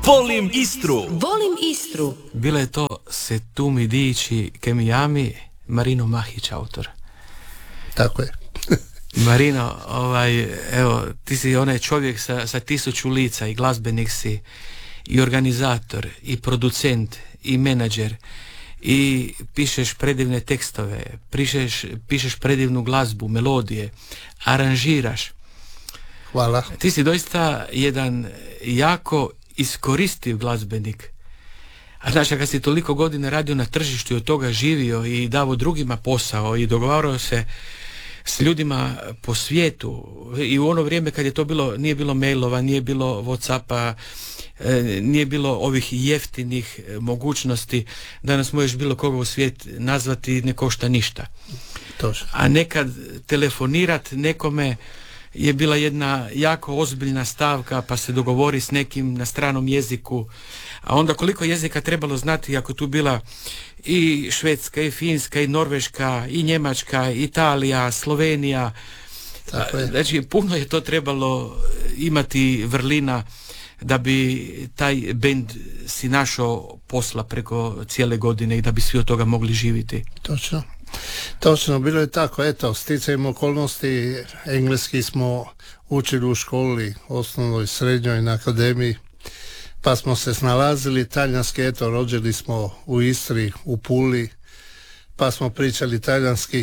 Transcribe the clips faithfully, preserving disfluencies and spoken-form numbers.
Volim Istru. Volim Istru. Bilo je to Se tu mi dici che mi ami, Marino Mahić autor. Tako je. Marino, ovaj, evo, ti si onaj čovjek sa, sa tisuću lica i glazbenik si i organizator i producent i menadžer i pišeš predivne tekstove, pišeš, pišeš predivnu glazbu, melodije, aranžiraš. Hvala. Ti si doista jedan jako iskoristiv glazbenik. A znaš, kad si toliko godina radio na tržištu i od toga živio i davo drugima posao i dogovarao se s ljudima po svijetu i u ono vrijeme kad je to bilo, nije bilo mailova, nije bilo Whatsappa, nije bilo ovih jeftinih mogućnosti, danas možeš bilo koga u svijet nazvati, ne košta ništa. Točno. A nekad telefonirat nekome je bila jedna jako ozbiljna stavka, pa se dogovori s nekim na stranom jeziku, a onda koliko jezika trebalo znati, ako tu bila i Švedska, i Finska, i Norveška, i Njemačka, Italija, Slovenija. Tako je. Znači, puno je to trebalo imati vrlina da bi taj bend si našao posla preko cijele godine i da bi svi od toga mogli živjeti. Točno. Točno, bilo je tako, eto, sticajem okolnosti, engleski smo učili u školi, osnovnoj, srednjoj, na akademiji, pa smo se snalazili, talijanski, eto, rođeni smo u Istri, u Puli, pa smo pričali talijanski.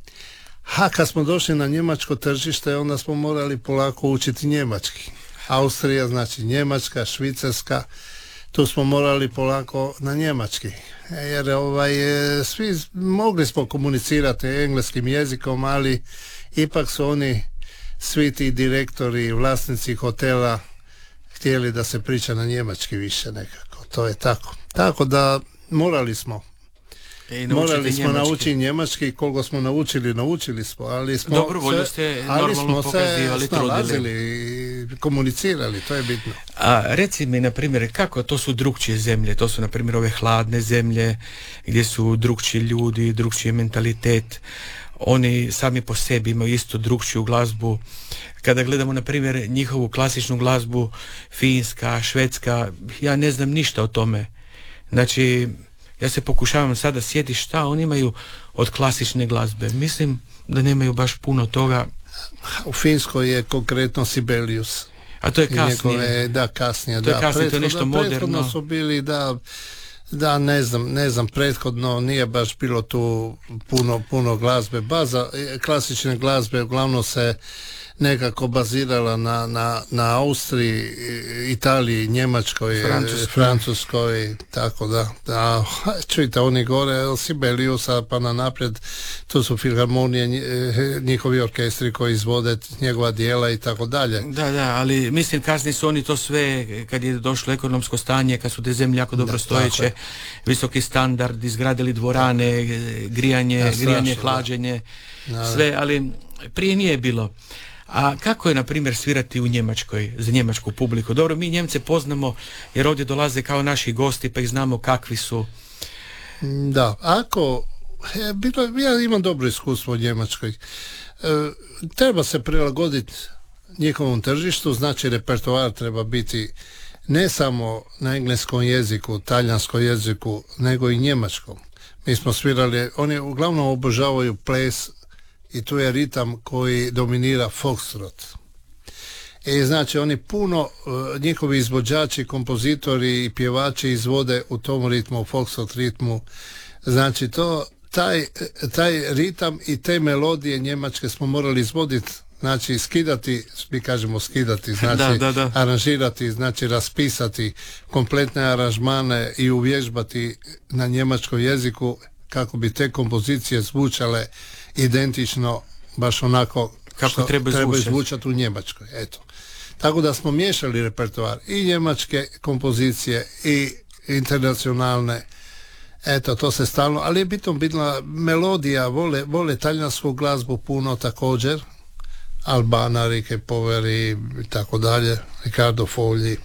A kad smo došli na njemačko tržište, onda smo morali polako učiti njemački. Austrija, znači Njemačka, Švicarska, tu smo morali polako na njemački. Jer ovaj, svi mogli smo komunicirati engleskim jezikom, ali ipak su oni, svi ti direktori, vlasnici hotela, htjeli da se priča na njemački više nekako. To je tako. Tako da morali smo. E, morali smo njemački. naučiti njemački, koliko smo naučili, naučili smo, ali smo Dobro, volju se, ste ali normalno smo se pokazivali, snalazili i komunicirali, to je bitno. A reci mi, na primjer, kako to su drugčije zemlje? To su, na primjer, ove hladne zemlje gdje su drugčiji ljudi, drugčiji mentalitet. Oni sami po sebi imaju isto drugčiju glazbu. Kada gledamo, na primjer, njihovu klasičnu glazbu, Finska, Švedska, ja ne znam ništa o tome. Znači, ja se pokušavam sada sjetiti šta oni imaju od klasične glazbe. Mislim da nemaju baš puno toga. U Finskoj je konkretno Sibelius. A to je kasnije. Njegove, da, kasnije. To je da, kasnije, to je nešto moderno. Prethodno su bili, da, da, ne znam, ne znam, prethodno nije baš bilo tu puno, puno glazbe. Baza klasične glazbe uglavnom se nekako bazirala na, na, na Austriji, Italiji, Njemačkoj, Francuskoj, Francuskoj, tako da, da čujte, oni gore Sibeliusa pa na naprijed, tu su filharmonije, njihovi orkestri koji izvode njegova dijela i tako dalje. Da, da, ali mislim kasnije su oni to sve, kad je došlo ekonomsko stanje, kad su te zemlje jako dobro da, stojeće, visoki standard, izgradili dvorane, grijanje, ja, grijanje, strašno, hlađenje, da. Sve, ali prije nije bilo. A kako je, na primjer, svirati u Njemačkoj, za njemačku publiku? Dobro, mi Njemce poznamo jer ovdje dolaze kao naši gosti, pa ih znamo kakvi su. Da, ako, ja imam dobro iskustvo u Njemačkoj, e, treba se prilagoditi njihovom tržištu, znači repertoar treba biti ne samo na engleskom jeziku, talijanskom jeziku, nego i njemačkom. Mi smo svirali, oni uglavnom obožavaju ples, i tu je ritam koji dominira foxtrot. I znači oni puno, njihovi izvođači, kompozitori i pjevači izvode u tom ritmu, u foxtrot ritmu. Znači to, taj, taj ritam i te melodije njemačke smo morali izvoditi, znači skidati, mi kažemo skidati, znači da, da, da. aranžirati, znači raspisati kompletne aranžmane i uvježbati na njemačkom jeziku kako bi te kompozicije zvučale identično, baš onako kako što treba, treba zvučati u Njemačkoj. Eto. Tako da smo miješali repertoar i njemačke kompozicije i internacionalne. Eto, to se stalno, ali je bitno bitna melodija, vole, vole talijansku glazbu puno također, Albana, Rike Poveri i tako dalje, Riccardo Fogli.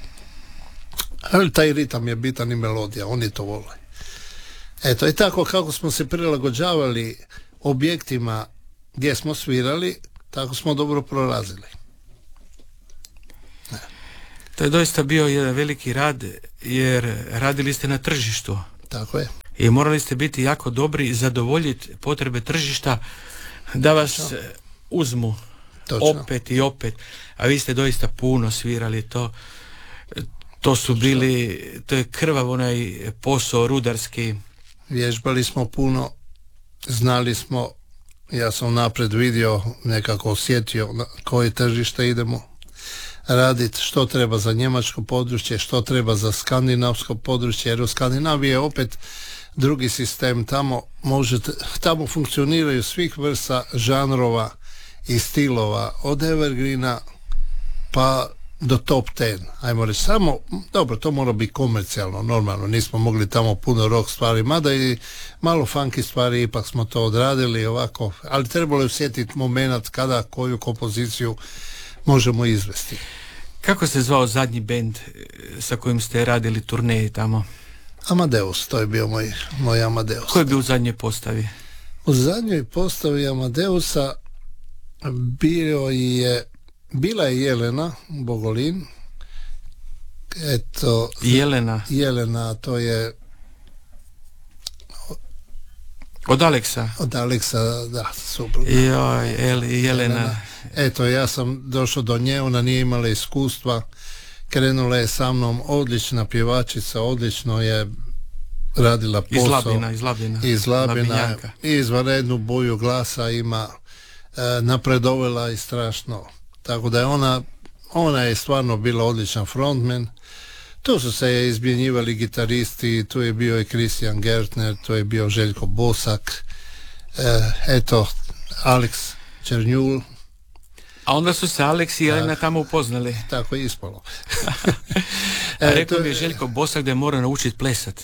Ali taj ritam je bitan i melodija, oni to vole. Eto, i tako kako smo se prilagođavali objektima gdje smo svirali, tako smo dobro prolazili. To je doista bio jedan veliki rad jer radili ste na tržištu. Tako je. I morali ste biti jako dobri i zadovoljiti potrebe tržišta da vas Točno. uzmu. Točno. Opet i opet. A vi ste doista puno svirali to. To su bili, to je krvav onaj posao rudarski. Vježbali smo puno, znali smo, ja sam napred vidio, nekako osjetio na koje tržište idemo raditi, što treba za njemačko područje, što treba za skandinavsko područje, jer u Skandinaviji je opet drugi sistem, tamo možete, tamo funkcioniraju svih vrsta žanrova i stilova, od evergreena pa do top ten, ajmo reći, samo, dobro, to mora biti komercijalno, normalno, nismo mogli tamo puno rock stvari, mada i malo funky stvari, ipak smo to odradili ovako, ali trebalo je osjetiti moment kada koju kompoziciju možemo izvesti. Kako se zvao zadnji bend sa kojim ste radili turneje tamo? Amadeus, to je bio moj, moj Amadeus. Ko je bio u zadnjoj postavi? U zadnjoj postavi Amadeusa bio je bila je Jelena Bogolin. Eto, Jelena. Jelena, to je od Aleksa. Od Aleksa, da, supruga. Joj, El, Jelena. Jelena. Eto, ja sam došao do nje, ona nije imala iskustva, krenula je sa mnom, odlična pjevačica, odlično je radila posao. Iz Labina, iz Labina. Iz Labina, Labinjanka. izvanrednu boju glasa ima, e, napredovala i strašno. Tako da je ona, ona je stvarno bila odličan frontman. Tu su se izmjenjivali gitaristi, tu je bio i Christian Gertner, tu je bio Željko Bosak, e, eto, Alex Černjul. A onda su se Aleks i Jelena tamo upoznali. Tako je ispalo. A rekao mi je Željko Bosak da je mora naučiti plesat.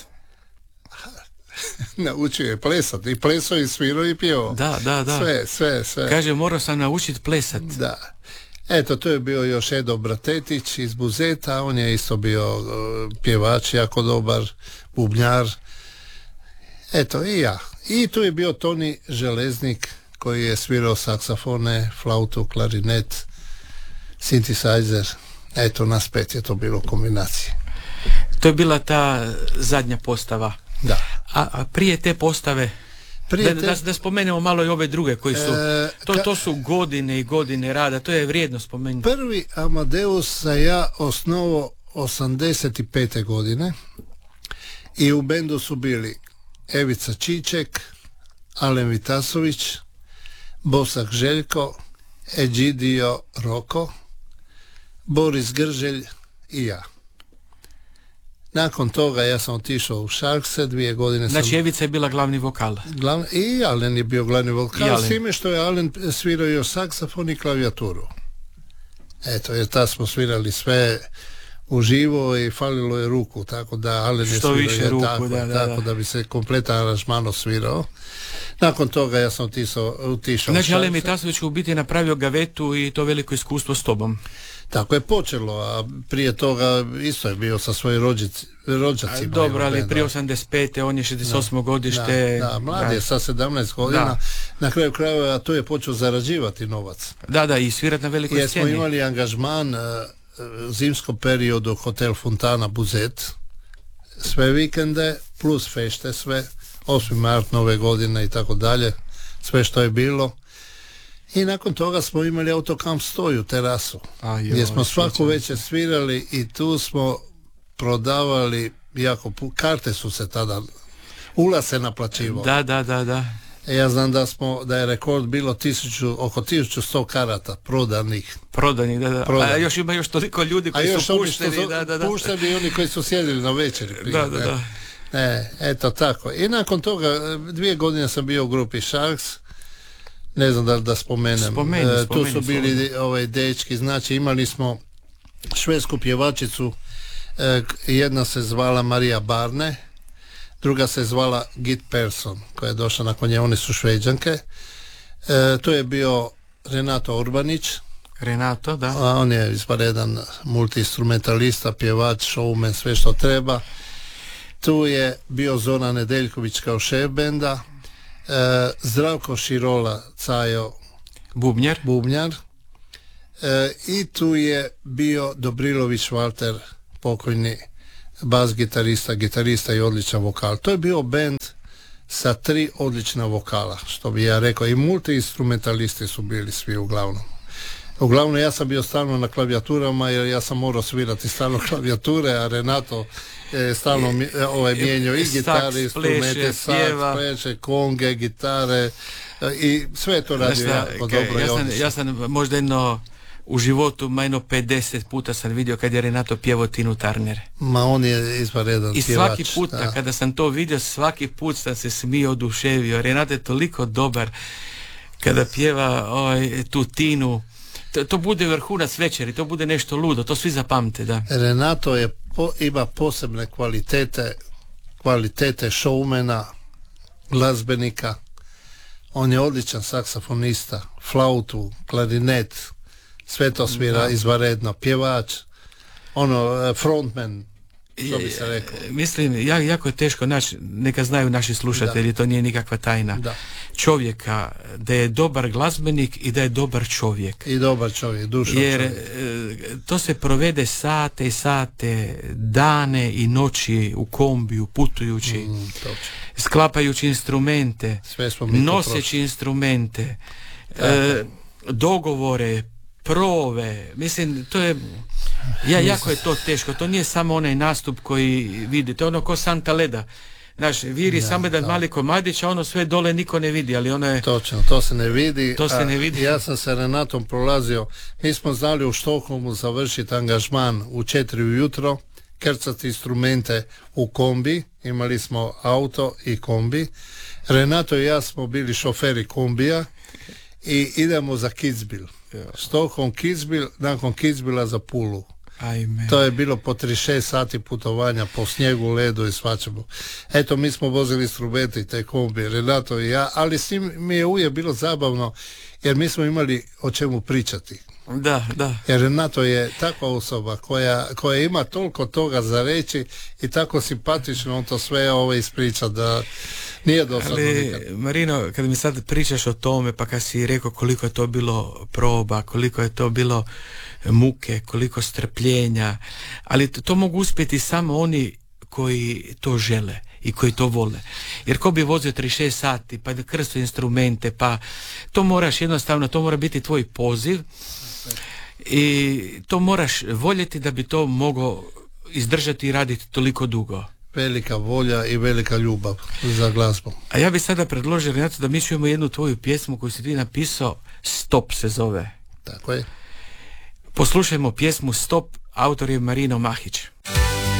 Naučio je plesat, i plesao i svirao i pjevao. Da, da, da. Sve, sve, sve. Kaže, morao sam naučiti plesat. Da. Eto, tu je bio još Edo Bratetić iz Buzeta, on je isto bio uh, pjevač, jako dobar, bubnjar. Eto, i ja. I tu je bio Toni Železnik, koji je svirao saksofone, flautu, klarinet, synthesizer. Eto, nas pet je to bilo kombinacije. To je bila ta zadnja postava. Da. A, a prije te postave, Prije da, te... da, da spomenemo malo i ove druge koji su, E, to, ka... to su godine i godine rada, to je vrijedno spomenuti. Prvi Amadeus sam ja osnovao osamdeset pete godine i u bendu su bili Evica Čiček, Alen Vitasović, Bosak Željko, Egidio Roko, Boris Grželj i ja. Nakon toga ja sam otišao u Sharkse, dvije godine sam... Znači Evica je bila glavni vokal. Glavni, i Alen je bio glavni vokal, s time što je Alen svirao još saksofon i klavijaturu. Eto, jer tad smo svirali sve uživo i falilo je ruku, tako da Alen je što svirao više je ruku, tako, da, da, tako da. da bi se kompletan aranžman osvirao. Nakon toga ja sam otišao, otišao Znači u Alen Sharkse. Vitasović u biti napravio gavetu i to veliko iskustvo s tobom. Tako je počelo, a prije toga isto je bio sa svojim rođaci, rođacima. Dobro, ali benda. prije osamdeset pete, on je šezdeset osmo godište. Da, da, mlad je sa sedamnaest godina. Da. Na kraju krajeva tu je počeo zarađivati novac. Da, da, i svirat na velikoj Jer smo sceni. imali angažman uh, zimskom periodu Hotel Fontana Buzet, sve vikende plus fešte, sve osmi mart, nove godine i tako dalje, sve što je bilo. I nakon toga smo imali autokamp stoju, terasu, A, joj, gdje smo svako sjećam večer svirali i tu smo prodavali jako pu- karte su se tada, ulaz se naplaćivao. Da, da, da, da. E, ja znam da smo, da je rekord bilo tisuću, oko tisuću sto karata prodanih. Prodani, da, da. Prodani. A još ima još toliko ljudi A koji još su oni što pušteni, zo- da, da, da. pušteni i oni koji su sjedili na večeri. prije, Da, da, ne. da. E, eto tako. I nakon toga, dvije godine sam bio u grupi Sharks, ne znam da da spomenem. Spomeni, E, tu spomeni, su bili slobodno. ovaj dečki, znači imali smo švedsku pjevačicu, e, jedna se zvala Marija Barne, druga se zvala Git Persson, koja je došla nakon nje, one su Šveđanke. E, to je bio Renato Urbanić, Renato, da. a on je izvanredan multi-instrumentalista, pjevač, showman, sve što treba. Tu je bio Zoran Nedeljković kao šef benda, e, Zdravko Širola Cajo Bubnjar. bubnjar, e, i tu je bio Dobrilović Valter, pokojni, bas gitarista, gitarista i odličan vokal. To je bio band sa tri odlična vokala, što bi ja rekao, i multi-instrumentalisti su bili svi uglavnom. Uglavnom ja sam bio stalno na klavijaturama jer ja sam morao svirati stalno klavijature, a Renato je stalno mi, ovaj, mijenjao i gitare, instrumente, saks, pleše, konge, gitare i sve to radio jako dobro. Ja sam, ja sam možda jedno u životu, majno pedeset puta sam vidio kad je Renato pjevao Tinu Turner. Ma on je izvanredan I pjevač. Svaki put, da. Kada sam to vidio, svaki put sam se smio, oduševio. Renato je toliko dobar kada pjeva ovaj, tu Tinu. To, to bude vrhunac večeri, to bude nešto ludo, to svi zapamte, da. Renato je po, ima posebne kvalitete, kvalitete showmana, glazbenika. On je odličan saksofonista, flautu, klarinet, sve to svira izvanredno, pjevač, ono, frontman, što bi se rekao. Mislim, ja, jako je teško naći, neka znaju naši slušatelji, da. To nije nikakva tajna. Da. Čovjeka, da je dobar glazbenik i da je dobar čovjek. I dobar čovjek, dušan jer čovjek. To se provede sate i sate, dane i noći u kombiju, putujući, mm, sklapajući instrumente, noseći instrumente, e, dogovore, prove, mislim, to je, ja, jako je to teško, to nije samo onaj nastup koji vidite, ono ko Santa Leda, znaš, viri ja, samo jedan da. mali komadić, a ono sve dole niko ne vidi, ali ono je... Točno, to se ne vidi. To se ne vidi. Ja sam sa Renatom prolazio, mi smo znali u Štokholmu završiti angažman u četiri ujutro, krcati instrumente u kombi, imali smo auto i kombi. Renato i ja smo bili šoferi kombija i idemo za Kitzbühel. Stockholm, Kitzbühel, nakon Kitzbühela za Pulu. Ajme. To je bilo po trideset šest sati putovanja po snijegu, ledu i svačemu. Eto, mi smo vozili instrumente i te kombi, Renato i ja, ali s njim mi je uvijek bilo zabavno jer mi smo imali o čemu pričati. Da, da. Jer Renato je takva osoba koja, koja ima toliko toga za reći i tako simpatično on to sve ovo ispriča da nije dosadno nikad. Marino, kad mi sad pričaš o tome, pa kad si rekao koliko je to bilo proba, koliko je to bilo muke, koliko strpljenja, ali to, to mogu uspjeti samo oni koji to žele i koji to vole. Jer ko bi vozio trideset šest sati, pa da krstu instrumente, pa to moraš jednostavno, to mora biti tvoj poziv i to moraš voljeti da bi to mogao izdržati i raditi toliko dugo. Velika volja i velika ljubav za glazbu. A ja bih sada predložio, Renato, da mi čujemo jednu tvoju pjesmu koju si ti napisao, Stop se zove. Tako je. Poslušajmo pjesmu Stop, autor je Marino Mahić.